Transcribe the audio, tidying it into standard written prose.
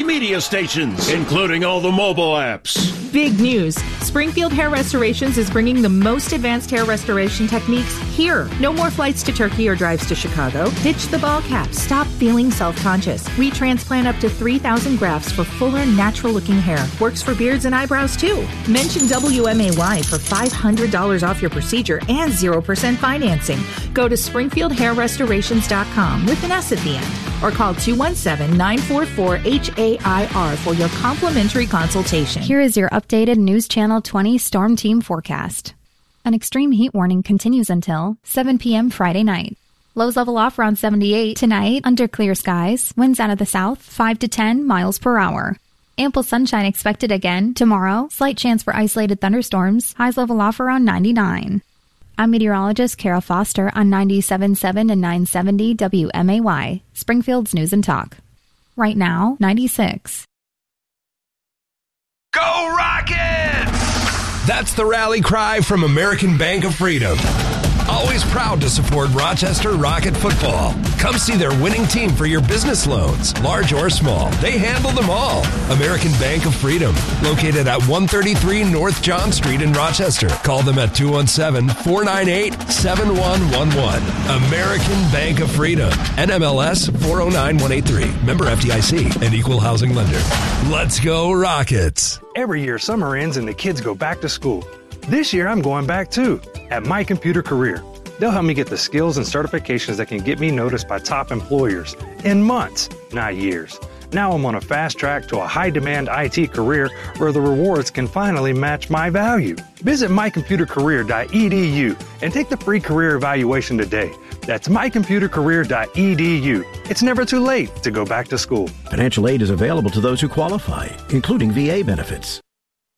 media stations, including all the mobile apps. Big news. Springfield Hair Restorations is bringing the most advanced hair restoration techniques here. No more flights to Turkey or drives to Chicago. Ditch the ball cap. Stop feeling self-conscious. We transplant up to 3,000 grafts for fuller, natural-looking hair. Works for beards and eyebrows, too. Mention WMAY for $500 off your procedure and 0% financing. Go to SpringfieldHairRestorations.com with an S at the end. Or call 217-944-HAIR for your complimentary consultation. Here is your updated News Channel 20 Storm Team forecast. An extreme heat warning continues until 7 p.m. Friday night. Lows level off around 78 tonight under clear skies. Winds out of the south 5 to 10 miles per hour. Ample sunshine expected again tomorrow. Slight chance for isolated thunderstorms. Highs level off around 99. I'm meteorologist Kara Foster on 97.7 and 970 WMAY, Springfield's News and Talk. Right now, 96. Go Rockets! That's the rally cry from American Bank of Freedom. Always proud to support Rochester Rocket football. Come see their winning team for your business loans, large or small. They handle them all. American Bank of Freedom, located at 133 North John Street in Rochester. Call them at 217-498-7111. American Bank of Freedom, NMLS 409183. Member FDIC, an equal housing lender. Let's go Rockets. Every year summer ends and the kids go back to school. This year, I'm going back too, at My Computer Career. They'll help me get the skills and certifications that can get me noticed by top employers in months, not years. Now I'm on a fast track to a high-demand IT career where the rewards can finally match my value. Visit mycomputercareer.edu and take the free career evaluation today. That's mycomputercareer.edu. It's never too late to go back to school. Financial aid is available to those who qualify, including VA benefits.